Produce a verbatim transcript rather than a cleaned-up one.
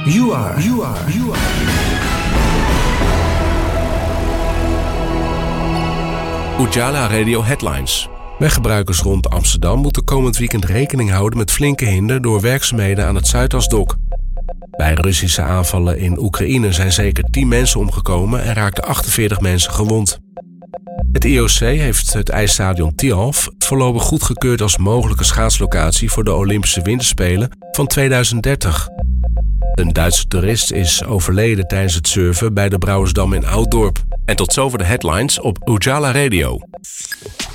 You are, you are, you are. Oejala Radio Headlines. Weggebruikers rond Amsterdam moeten komend weekend rekening houden met flinke hinder door werkzaamheden aan het Zuidasdok. Bij Russische aanvallen in Oekraïne zijn zeker tien mensen omgekomen en raakten achtenveertig mensen gewond. Het I O C heeft het ijsstadion Tialf voorlopig goedgekeurd als mogelijke schaatslocatie voor de Olympische Winterspelen van tweeduizend dertig. Een Duitse toerist is overleden tijdens het surfen bij de Brouwersdam in Ouddorp. En tot zover de headlines op Oejala Radio.